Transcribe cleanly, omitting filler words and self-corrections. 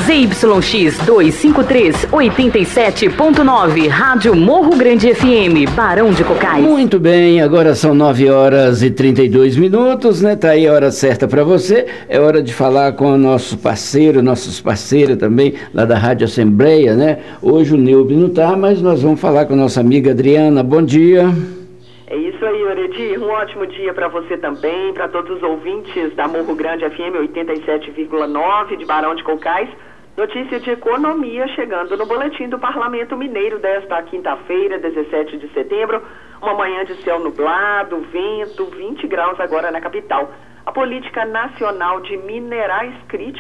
ZYX 253, 87.9, Rádio Morro Grande FM, Barão de Cocais. Muito bem, agora são 9h32, né? Tá aí a hora certa para você. É hora de falar com o nossos parceiros também, lá da Rádio Assembleia, né? Hoje o Neubi não tá, mas nós vamos falar com a nossa amiga Adriana. Bom dia. É isso aí, Oredi. Um ótimo dia para você também, para todos os ouvintes da Morro Grande FM 87,9 de Barão de Cocais. Notícia de economia chegando no boletim do Parlamento Mineiro desta quinta-feira, 17 de setembro. Uma manhã de céu nublado, vento, 20 graus agora na capital. A Política Nacional de Minerais Críticos